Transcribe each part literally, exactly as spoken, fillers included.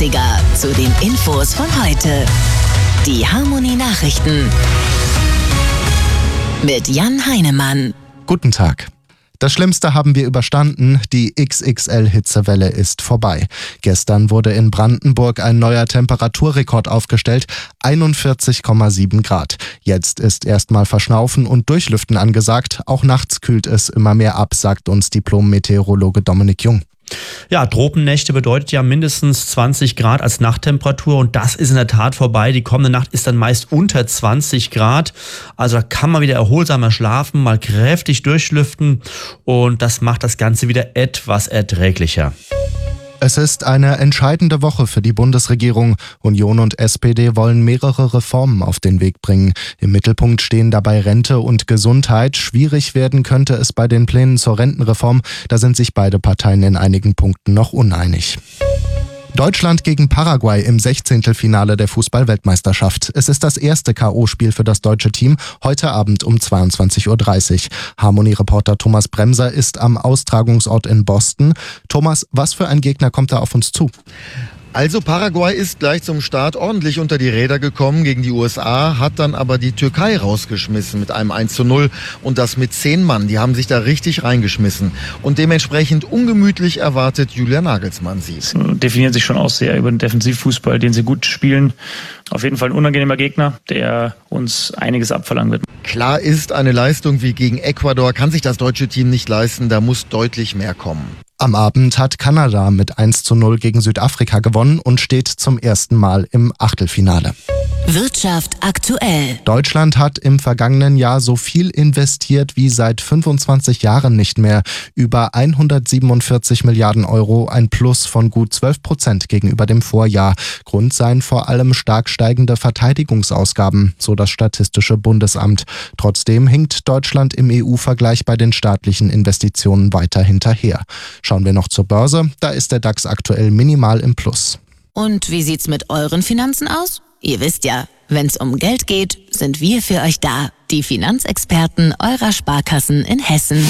achtziger zu den Infos von heute. Die Harmony Nachrichten mit Jan Heinemann. Guten Tag. Das Schlimmste haben wir überstanden, die X X L-Hitzewelle ist vorbei. Gestern wurde in Brandenburg ein neuer Temperaturrekord aufgestellt, einundvierzig Komma sieben Grad. Jetzt ist erstmal Verschnaufen und Durchlüften angesagt. Auch nachts kühlt es immer mehr ab, sagt uns Diplom-Meteorologe Dominik Jung. Ja, Tropennächte bedeutet ja mindestens zwanzig Grad als Nachttemperatur und das ist in der Tat vorbei. Die kommende Nacht ist dann meist unter zwanzig Grad. Also da kann man wieder erholsamer schlafen, mal kräftig durchlüften und das macht das Ganze wieder etwas erträglicher. Es ist eine entscheidende Woche für die Bundesregierung. Union und S P D wollen mehrere Reformen auf den Weg bringen. Im Mittelpunkt stehen dabei Rente und Gesundheit. Schwierig werden könnte es bei den Plänen zur Rentenreform. Da sind sich beide Parteien in einigen Punkten noch uneinig. Deutschland gegen Paraguay im Sechzehntelfinale der Fußball-Weltmeisterschaft. Es ist das erste K O-Spiel für das deutsche Team, heute Abend um zweiundzwanzig Uhr dreißig. Harmony-Reporter Thomas Bremser ist am Austragungsort in Boston. Thomas, was für ein Gegner kommt da auf uns zu? Also Paraguay ist gleich zum Start ordentlich unter die Räder gekommen gegen die U S A, hat dann aber die Türkei rausgeschmissen mit einem eins zu null und das mit zehn Mann. Die haben sich da richtig reingeschmissen und dementsprechend ungemütlich erwartet Julian Nagelsmann sie. Sie definieren sich schon auch sehr über den Defensivfußball, den sie gut spielen. Auf jeden Fall ein unangenehmer Gegner, der uns einiges abverlangen wird. Klar ist, eine Leistung wie gegen Ecuador kann sich das deutsche Team nicht leisten, da muss deutlich mehr kommen. Am Abend hat Kanada mit eins zu null gegen Südafrika gewonnen und steht zum ersten Mal im Achtelfinale. Wirtschaft aktuell. Deutschland hat im vergangenen Jahr so viel investiert wie seit fünfundzwanzig Jahren nicht mehr. Über hundertsiebenundvierzig Milliarden Euro, ein Plus von gut zwölf Prozent gegenüber dem Vorjahr. Grund seien vor allem stark steigende Verteidigungsausgaben, so das Statistische Bundesamt. Trotzdem hinkt Deutschland im E U-Vergleich bei den staatlichen Investitionen weiter hinterher. Schauen wir noch zur Börse, da ist der DAX aktuell minimal im Plus. Und wie sieht's mit euren Finanzen aus? Ihr wisst ja, wenn's um Geld geht, sind wir für euch da. Die Finanzexperten eurer Sparkassen in Hessen.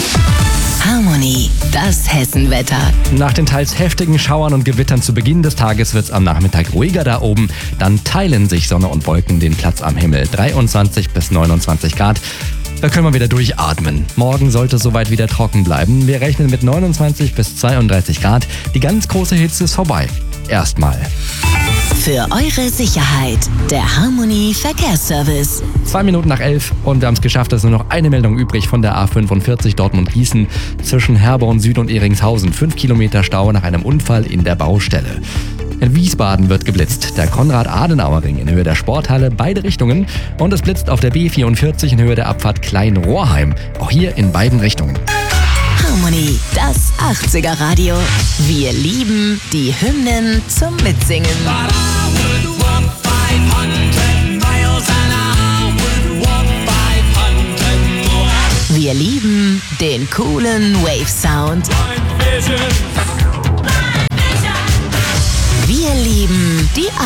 Harmony, das Hessenwetter. Nach den teils heftigen Schauern und Gewittern zu Beginn des Tages wird's am Nachmittag ruhiger da oben. Dann teilen sich Sonne und Wolken den Platz am Himmel. dreiundzwanzig bis neunundzwanzig Grad. Da können wir wieder durchatmen. Morgen sollte es soweit wieder trocken bleiben. Wir rechnen mit neunundzwanzig bis zweiunddreißig Grad. Die ganz große Hitze ist vorbei. Erstmal. Für eure Sicherheit, der Harmony Verkehrsservice. Zwei Minuten nach elf und wir haben es geschafft, es ist nur noch eine Meldung übrig von der A fünfundvierzig Dortmund-Gießen zwischen Herborn Süd und Ehringshausen. Fünf Kilometer Stau nach einem Unfall in der Baustelle. In Wiesbaden wird geblitzt. Der Konrad-Adenauer-Ring in Höhe der Sporthalle, beide Richtungen. Und es blitzt auf der B vierundvierzig in Höhe der Abfahrt Klein-Rohrheim. Auch hier in beiden Richtungen. Harmony, das achtziger Radio. Wir lieben die Hymnen zum Mitsingen. Wir lieben den coolen Wave-Sound. Wir lieben die